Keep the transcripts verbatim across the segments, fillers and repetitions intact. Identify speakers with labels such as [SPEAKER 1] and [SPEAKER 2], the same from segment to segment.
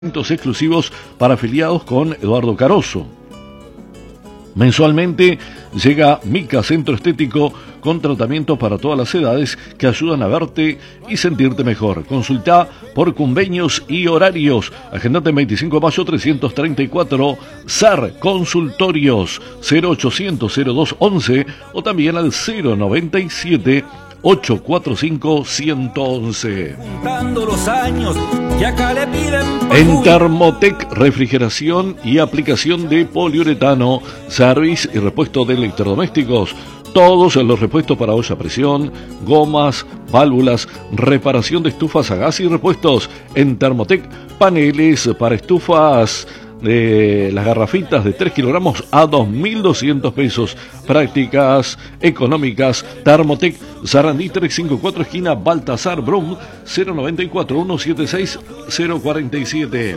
[SPEAKER 1] Eventos exclusivos para afiliados con Eduardo Caroso. Mensualmente llega Mica Centro Estético con tratamientos para todas las edades que ayudan a verte y sentirte mejor. Consulta por convenios y horarios. Agendate en veinticinco de mayo trescientos treinta y cuatro S A R Consultorios cero ochocientos cero dos once o también al cero noventa y siete ocho cuatro cinco uno uno uno.
[SPEAKER 2] Los años, y acá le piden
[SPEAKER 1] en Thermotec, refrigeración y aplicación de poliuretano, service y repuesto de electrodomésticos. Todos los repuestos para olla a presión, gomas, válvulas, reparación de estufas a gas y repuestos. En Thermotec, paneles para estufas de las garrafitas de tres kilogramos a dos mil doscientos pesos. Prácticas económicas. Thermotec, Sarandí trescientos cincuenta y cuatro, esquina Baltasar Brum, cero noventa y cuatro, ciento setenta y seis, cero cuarenta y siete.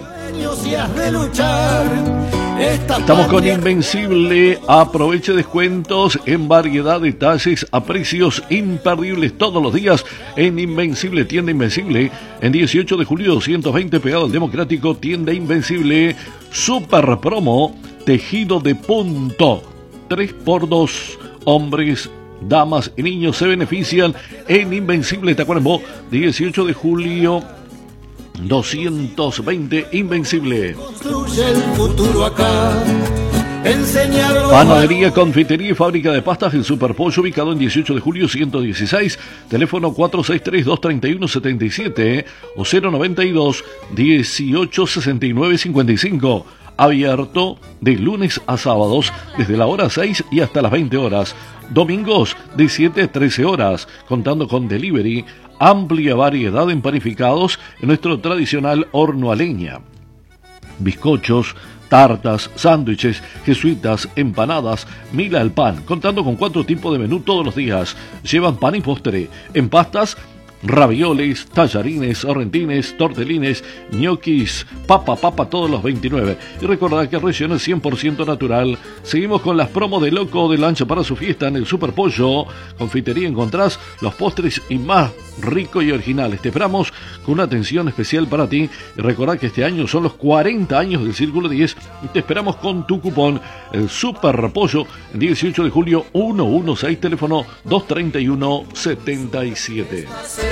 [SPEAKER 1] Estamos con Invencible. Aproveche descuentos en variedad de talles a precios imperdibles todos los días en Invencible. Tienda Invencible en dieciocho de julio doscientos veinte, pegado al Democrático. Tienda Invencible. Super promo, tejido de punto, tres por dos. Hombres, damas y niños se benefician en Invencible Tacuarembó, dieciocho de julio doscientos veinte. Invencible.
[SPEAKER 2] Construye el futuro acá.
[SPEAKER 1] Panadería, confitería y fábrica de pastas en Superpollo, ubicado en dieciocho de julio ciento dieciséis, teléfono cuatro seis tres, dos tres uno, siete siete o cero noventa y dos, dieciocho sesenta y nueve, cincuenta y cinco. Abierto de lunes a sábados desde la hora seis y hasta las veinte horas. Domingos de siete a trece horas, contando con delivery. Amplia variedad de empanificados en nuestro tradicional horno a leña. Bizcochos, tartas, sándwiches, jesuitas, empanadas, mila al pan, contando con cuatro tipos de menú todos los días. Llevan pan y postre. En pastas, ravioles, tallarines, sorrentines, tortelines, ñoquis, papa, papa todos los veintinueve. Y recordad que el relleno es cien por ciento natural. Seguimos con las promos de Loco de Lancha para su fiesta en el Superpollo. Confitería, encontrás los postres y más rico y originales. Te esperamos con una atención especial para ti. Y recordad que este año son los cuarenta años del Círculo diez. Y te esperamos con tu cupón. El Superpollo en dieciocho de julio ciento dieciséis, teléfono dos treinta y uno, setenta y siete.